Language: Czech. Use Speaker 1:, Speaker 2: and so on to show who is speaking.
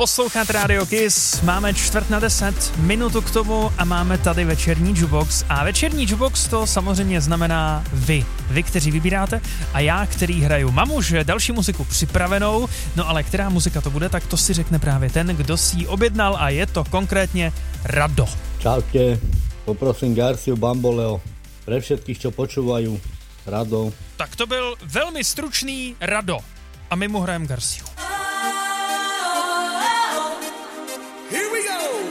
Speaker 1: Posloucháte Radio Kiss, máme 9:45, minutu k tomu a máme tady večerní jukebox. A večerní jukebox to samozřejmě znamená vy, kteří vybíráte a já, který hraju. Mám už další muziku připravenou, no ale která muzika to bude, tak to si řekne právě ten, kdo si ji objednal a je to konkrétně Rado.
Speaker 2: Čaute, poprosím Garciu Bamboleo, pre všetkých, čo počúvajú, Rado.
Speaker 1: Tak to byl velmi stručný Rado a my mu hrajeme Garciu.